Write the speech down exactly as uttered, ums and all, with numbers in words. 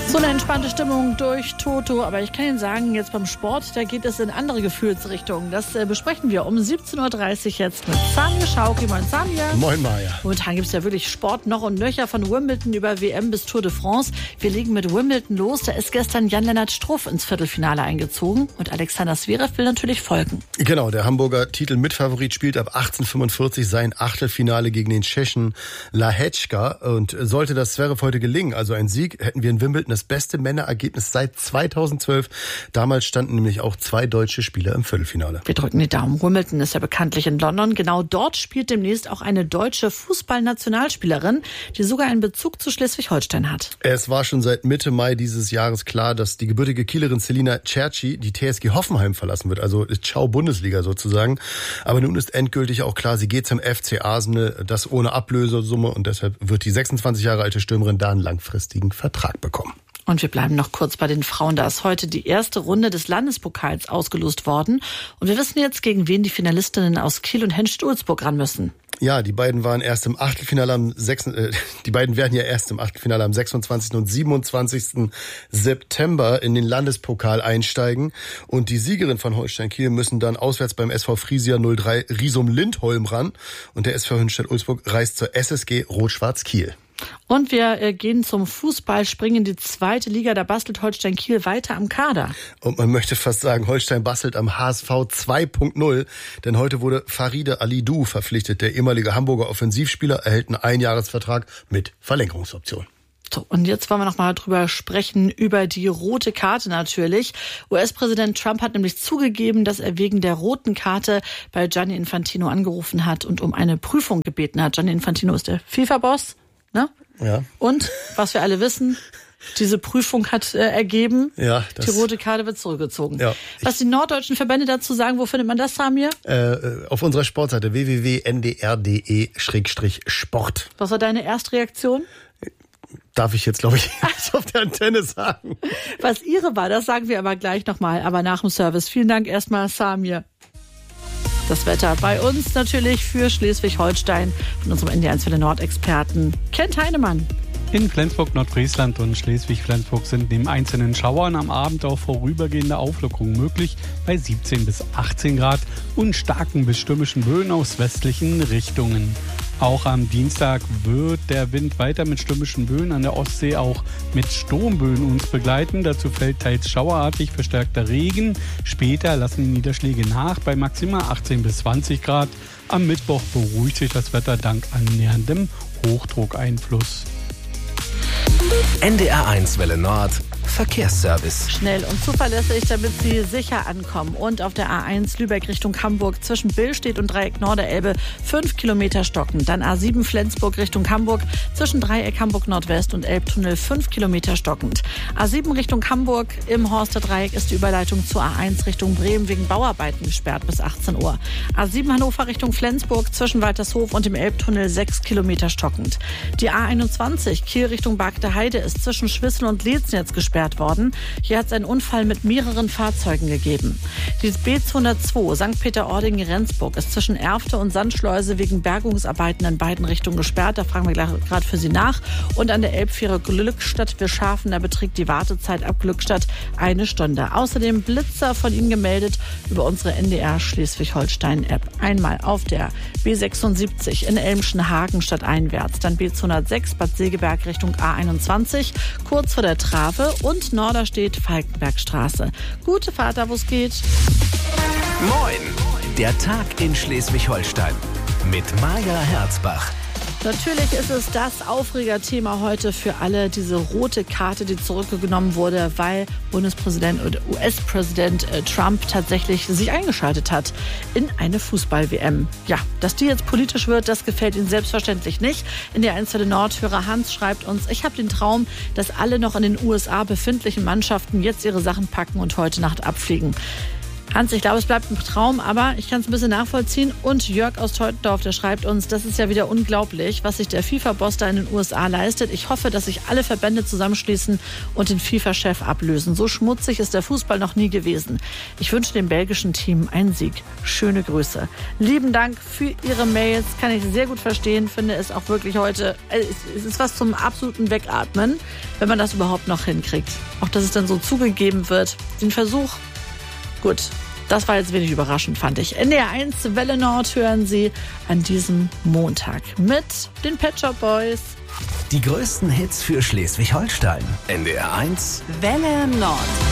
So eine entspannte Stimmung durch Toto, aber ich kann Ihnen sagen, jetzt beim Sport, da geht es in andere Gefühlsrichtungen. Das äh, besprechen wir um siebzehn Uhr dreißig jetzt mit Samir Schauki. Moin Samir. Moin Maja. Momentan gibt es ja wirklich Sport noch und nöcher, von Wimbledon über W M bis Tour de France. Wir legen mit Wimbledon los. Da ist gestern Jan-Lennart Struff ins Viertelfinale eingezogen und Alexander Zverev will natürlich folgen. Genau, der Hamburger Titel-Mitfavorit spielt ab achtzehn Uhr fünfundvierzig sein Achtelfinale gegen den Tschechen Lehečka. Und sollte das Zverev heute gelingen, also ein Sieg, hätten wir in Wimbledon das beste Männerergebnis seit zweitausendzwölf. Damals standen nämlich auch zwei deutsche Spieler im Viertelfinale. Wir drücken die Daumen. Wimbledon ist ja bekanntlich in London. Genau dort spielt demnächst auch eine deutsche Fußballnationalspielerin, die sogar einen Bezug zu Schleswig-Holstein hat. Es war schon seit Mitte Mai dieses Jahres klar, dass die gebürtige Kielerin Selina Cerci die T S G Hoffenheim verlassen wird, also Ciao Bundesliga sozusagen. Aber nun ist endgültig auch klar, sie geht zum F C Arsenal, das ohne Ablösesumme, und deshalb wird die sechsundzwanzig Jahre alte Stürmerin da einen langfristigen Vertrag bekommen. Und wir bleiben noch kurz bei den Frauen. Da ist heute die erste Runde des Landespokals ausgelost worden. Und wir wissen jetzt, gegen wen die Finalistinnen aus Kiel und Henstedt-Ulzburg ran müssen. Ja, die beiden waren erst im Achtelfinale am sechs, äh, die beiden werden ja erst im Achtelfinale am sechsundzwanzigsten und siebenundzwanzigsten September in den Landespokal einsteigen. Und die Siegerin von Holstein Kiel müssen dann auswärts beim S V Friesia null drei Riesum Lindholm ran. Und der S V Henstedt-Ulzburg reist zur S S G Rot-Schwarz Kiel. Und wir äh, gehen zum Fußball, springen in die zweite Liga. Da bastelt Holstein Kiel weiter am Kader. Und man möchte fast sagen, Holstein bastelt am H S V zwei Punkt null. Denn heute wurde Faride Alidou verpflichtet. Der ehemalige Hamburger Offensivspieler erhält einen Einjahresvertrag mit Verlängerungsoption. So, und jetzt wollen wir noch mal drüber sprechen, über die rote Karte natürlich. U S-Präsident Trump hat nämlich zugegeben, dass er wegen der roten Karte bei Gianni Infantino angerufen hat und um eine Prüfung gebeten hat. Gianni Infantino ist der FIFA-Boss. Ne? Ja. Und, was wir alle wissen, diese Prüfung hat äh, ergeben, ja, das, die rote Karte wird zurückgezogen. Ja, was die norddeutschen Verbände dazu sagen, wo findet man das, Samir? Äh, auf unserer Sportseite w w w punkt n d r punkt d e Schrägstrich Sport. Was war deine Erstreaktion? Darf ich jetzt, glaube ich, nicht auf der Antenne sagen. Was ihre war, das sagen wir aber gleich nochmal, aber nach dem Service. Vielen Dank erstmal, Samir. Das Wetter bei uns natürlich für Schleswig-Holstein von unserem N D R eins Welle Nord-Experten Kent Heinemann. In Flensburg, Nordfriesland und Schleswig-Flensburg sind neben einzelnen Schauern am Abend auch vorübergehende Auflockerungen möglich bei siebzehn bis achtzehn Grad und starken bis stürmischen Böen aus westlichen Richtungen. Auch am Dienstag wird der Wind weiter mit stürmischen Böen an der Ostsee auch mit Sturmböen uns begleiten. Dazu fällt teils schauerartig verstärkter Regen. Später lassen die Niederschläge nach bei maximal achtzehn bis zwanzig Grad. Am Mittwoch beruhigt sich das Wetter dank annäherndem Hochdruckeinfluss. N D R eins Welle Nord Verkehrsservice. Schnell und zuverlässig, damit Sie sicher ankommen. Und auf der A eins Lübeck Richtung Hamburg zwischen Billstedt und Dreieck Norderelbe fünf Kilometer stocken. Dann A sieben Flensburg Richtung Hamburg zwischen Dreieck Hamburg Nordwest und Elbtunnel fünf Kilometer stockend. A sieben Richtung Hamburg im Horster Dreieck ist die Überleitung zur A eins Richtung Bremen wegen Bauarbeiten gesperrt bis achtzehn Uhr. A sieben Hannover Richtung Flensburg zwischen Waltershof und dem Elbtunnel sechs Kilometer stockend. Die A einundzwanzig Kiel Richtung Bargter Heide ist zwischen Schwissel und Leznitz gesperrt worden. Hier hat es einen Unfall mit mehreren Fahrzeugen gegeben. Die B zweihundertzwei Sankt Peter-Ording-Rendsburg ist zwischen Erfte und Sandschleuse wegen Bergungsarbeiten in beiden Richtungen gesperrt. Da fragen wir gerade für Sie nach. Und an der Elbfähre Glückstadt-Wirschhafen, da beträgt die Wartezeit ab Glückstadt eine Stunde. Außerdem Blitzer von Ihnen gemeldet über unsere N D R Schleswig-Holstein-App. Einmal auf der B sechsundsiebzig in Elmschen-Hagen stadteinwärts, dann B zweihundertsechs Bad Segeberg Richtung A einundzwanzig, kurz vor der Trave und Norderstedt Falkenbergstraße. Gute Fahrt da, wo es geht. Moin! Der Tag in Schleswig-Holstein mit Maja Herzbach. Natürlich ist es das Aufregerthema heute für alle, diese rote Karte, die zurückgenommen wurde, weil Bundespräsident oder U S-Präsident Trump tatsächlich sich eingeschaltet hat in eine Fußball-W M. Ja, dass die jetzt politisch wird, das gefällt Ihnen selbstverständlich nicht. In der eins Welle Nord-Hörer Hans schreibt uns, ich habe den Traum, dass alle noch in den U S A befindlichen Mannschaften jetzt ihre Sachen packen und heute Nacht abfliegen. Hans, ich glaube, es bleibt ein Traum, aber ich kann es ein bisschen nachvollziehen. Und Jörg aus Teutendorf, der schreibt uns, das ist ja wieder unglaublich, was sich der FIFA-Boss da in den U S A leistet. Ich hoffe, dass sich alle Verbände zusammenschließen und den FIFA-Chef ablösen. So schmutzig ist der Fußball noch nie gewesen. Ich wünsche dem belgischen Team einen Sieg. Schöne Grüße. Lieben Dank für Ihre Mails. Kann ich sehr gut verstehen. Finde es auch wirklich heute, es ist was zum absoluten Wegatmen, wenn man das überhaupt noch hinkriegt. Auch, dass es dann so zugegeben wird. Den Versuch. Gut, das war jetzt wenig überraschend, fand ich. N D R eins Welle Nord hören Sie an diesem Montag mit den Pet Shop Boys. Die größten Hits für Schleswig-Holstein. N D R eins Welle Nord.